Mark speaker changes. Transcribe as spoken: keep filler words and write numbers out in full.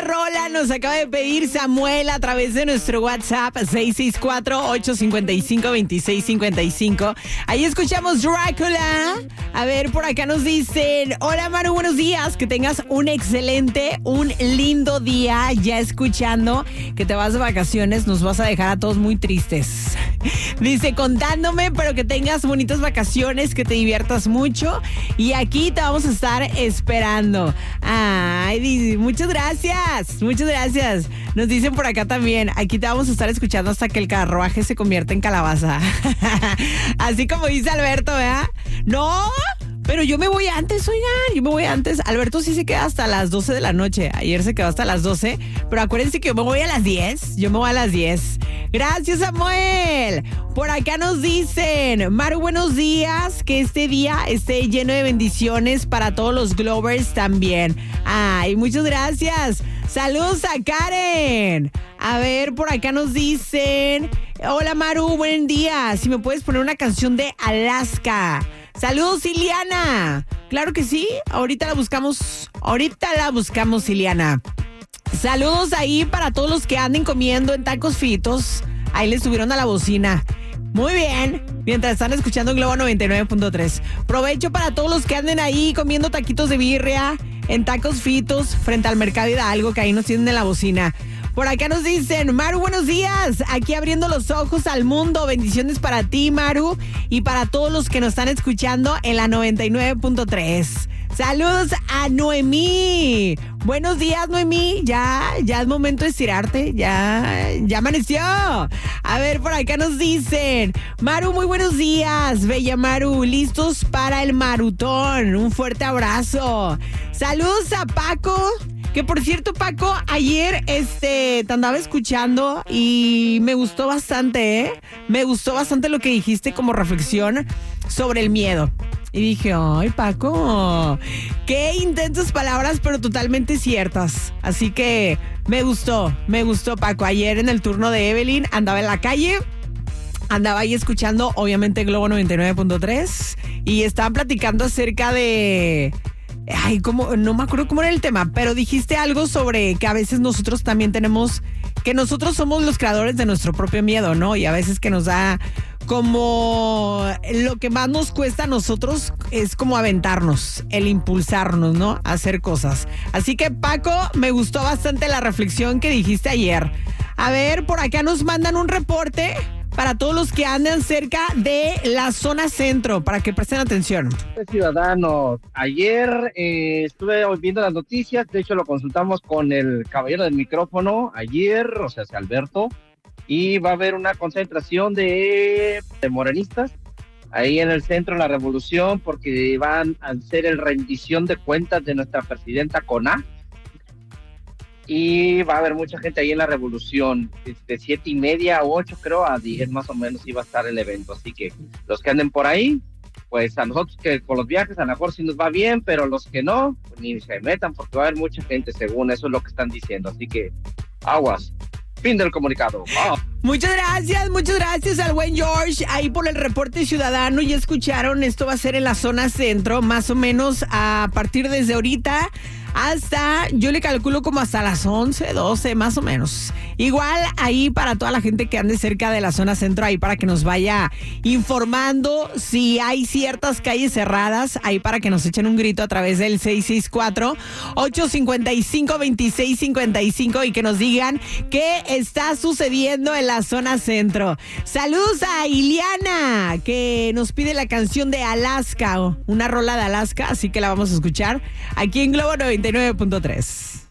Speaker 1: rola nos acaba de pedir Samuel a través de nuestro WhatsApp seis seis cuatro, ocho cinco cinco, dos seis cinco cinco. Ahí escuchamos Drácula. A ver, por acá nos dicen: hola Maru, buenos días, que tengas un excelente, un lindo día. Ya escuchando que te vas de vacaciones, nos vas a dejar a todos muy tristes. Dice, contándome, pero que tengas bonitas vacaciones, que te diviertas mucho. Y aquí te vamos a estar esperando. Ay, dice, muchas gracias, muchas gracias. Nos dicen por acá también, aquí te vamos a estar escuchando hasta que el carruaje se convierta en calabaza. Así como dice Alberto, ¿verdad? No, pero yo me voy antes, oigan, yo me voy antes. Alberto sí se queda hasta las doce de la noche. Ayer se quedó hasta las doce, pero acuérdense que yo me voy a las diez. Yo me voy a las diez. Gracias, Samuel. Por acá nos dicen, Maru, buenos días, que este día esté lleno de bendiciones para todos los Glovers también. Ay, muchas gracias. Saludos a Karen. A ver, por acá nos dicen, hola Maru, buen día. Si me puedes poner una canción de Alaska. Saludos, Iliana. Claro que sí, ahorita la buscamos, ahorita la buscamos, Iliana. Saludos ahí para todos los que anden comiendo en tacos fritos. Ahí les subieron a la bocina. Muy bien, mientras están escuchando Globo noventa y nueve punto tres. Provecho para todos los que anden ahí comiendo taquitos de birria en tacos fritos frente al Mercado Hidalgo, que ahí nos tienen en la bocina. Por acá nos dicen, Maru, buenos días. Aquí abriendo los ojos al mundo. Bendiciones para ti, Maru, y para todos los que nos están escuchando en la noventa y nueve punto tres. Saludos a Noemí. Buenos días, Noemí. Ya, ya es momento de estirarte. Ya, ya amaneció. A ver, por acá nos dicen, Maru, muy buenos días. Bella Maru, listos para el marutón. Un fuerte abrazo. Saludos a Paco. Que por cierto, Paco, ayer este, te andaba escuchando y me gustó bastante, ¿eh? Me gustó bastante lo que dijiste como reflexión sobre el miedo. Y dije, ay, Paco, qué intensas palabras, pero totalmente ciertas. Así que me gustó, me gustó, Paco. Ayer en el turno de Evelyn andaba en la calle, andaba ahí escuchando, obviamente, Globo noventa y nueve punto tres y estaban platicando acerca de... Ay, como, no me acuerdo cómo era el tema, pero dijiste algo sobre que a veces nosotros también tenemos, que nosotros somos los creadores de nuestro propio miedo, ¿no? Y a veces que nos da como lo que más nos cuesta a nosotros es como aventarnos, el impulsarnos, ¿no? A hacer cosas. Así que, Paco, me gustó bastante la reflexión que dijiste ayer. A ver, por acá nos mandan un reporte para todos los que andan cerca de la zona centro, para que presten atención.
Speaker 2: Ciudadanos, ayer eh, estuve viendo las noticias, de hecho lo consultamos con el caballero del micrófono ayer, o sea, Alberto, y va a haber una concentración de, de morenistas ahí en el centro de la Revolución, porque van a hacer el rendición de cuentas de nuestra presidenta Coná. Y va a haber mucha gente ahí en la Revolución, de siete y media a ocho, creo, a diez más o menos iba a estar el evento. Así que los que anden por ahí, pues a nosotros que con los viajes a lo mejor sí nos va bien, pero los que no, pues ni se metan porque va a haber mucha gente, según eso es lo que están diciendo. Así que aguas. Fin del comunicado. Wow.
Speaker 1: Muchas gracias, muchas gracias al buen George ahí por el reporte ciudadano. Ya escucharon, esto va a ser en la zona centro, más o menos a partir desde ahorita hasta, yo le calculo como hasta las once, doce, más o menos. Igual ahí para toda la gente que ande cerca de la zona centro, ahí para que nos vaya informando si hay ciertas calles cerradas, ahí para que nos echen un grito a través del seis seis cuatro, ocho cinco cinco, dos seis cinco cinco y que nos digan qué está sucediendo en la zona centro. Saludos a Iliana, que nos pide la canción de Alaska, una rola de Alaska, así que la vamos a escuchar aquí en Globo noventa y nueve punto tres.